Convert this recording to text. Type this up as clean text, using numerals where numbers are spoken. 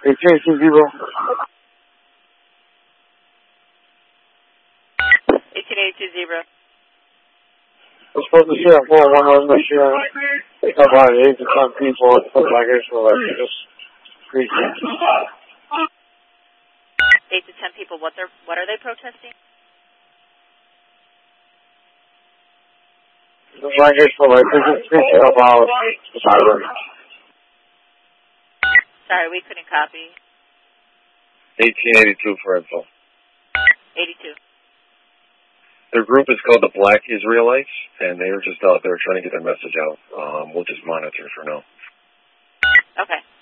1880. 18820. I'm supposed to share 411 this year. About 8 to 10 people. It's like it's just crazy. 8 to 10 people. What are they protesting? It's like it's speaking about the siren. Sorry, we couldn't copy. 1882 for info. 82. Their group is called the Black Israelites, and they were just out there trying to get their message out. We'll just monitor for now. Okay.